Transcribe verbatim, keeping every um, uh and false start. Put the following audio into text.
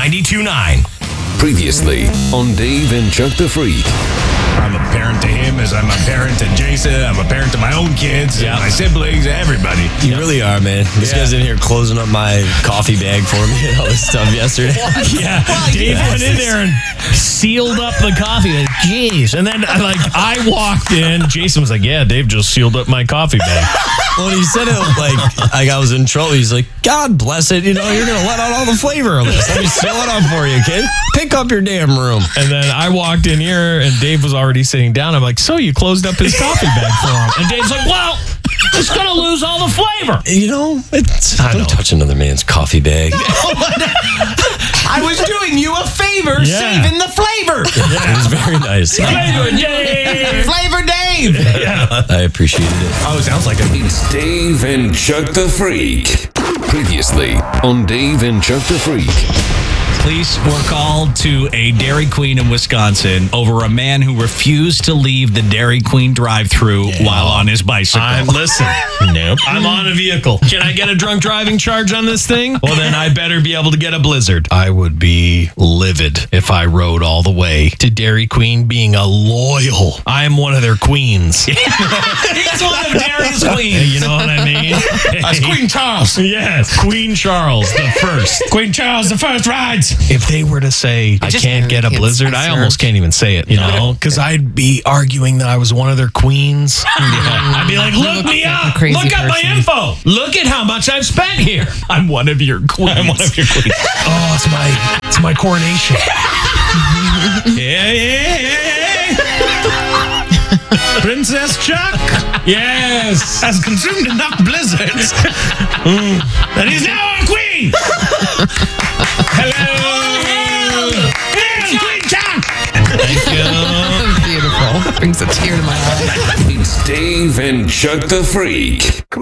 ninety-two point nine. Previously on Dave and Chuck the Freak. I'm a parent to him as I'm a parent to Jason. I'm a parent to my own kids, Yeah. and my siblings, everybody. You really are, man. This Yeah. guy's in here closing up my coffee bag for me and all this stuff yesterday. Yeah, Dave went in there and sealed up the coffee. Like, jeez. And then, like, I walked in. Jason was like, yeah, Dave just sealed up my coffee bag. When he said it like, like I was in trouble, he's like, God bless it. You know, you're going to let out all the flavor of this. Let me seal it up for you, kid. Pick up your damn room. And then I walked in here, and Dave was already sitting down. I'm like, so you closed up his coffee bag for him. And Dave's like, well, it's going to lose all the flavor. You know, it's, I don't know. touch another man's coffee bag. I was doing you a favor, Yeah. saving the flavor. It was very nice. Flavor, yay! Flavor Dave. I appreciated it. Oh, it sounds like a It's Dave and Chuck the Freak. Previously on Dave and Chuck the Freak. Police were called to a Dairy Queen in Wisconsin over a man who refused to leave the Dairy Queen drive-thru while on his bicycle. I'm listen. Nope. I'm on a vehicle. Can I get a drunk driving charge on this thing? Well, then I better be able to get a blizzard. I would be livid if I rode all the way to Dairy Queen being a loyal. I am one of their queens. He's one of Dairy's queens. You know what I mean? That's Queen Charles. Yes, Queen Charles the first. Queen Charles the first rides. If they were to say, I just can't get a can't blizzard, I serve. almost can't even say it, you know? Because I'd be arguing that I was one of their queens. I'd be like, look look me like a up. crazy Look up my person. info. Look at how much I've spent here. I'm one of your queens. I'm one of your queens. Oh, it's my, it's my coronation. Yeah, yeah, yeah, yeah. Princess Chuck, yes, has consumed enough blizzards mm, that he's now a queen. Hello. Hey, Queen Chuck. Thank you. Beautiful. Brings a tear to my eye. It's Dave and Chuck the Freak.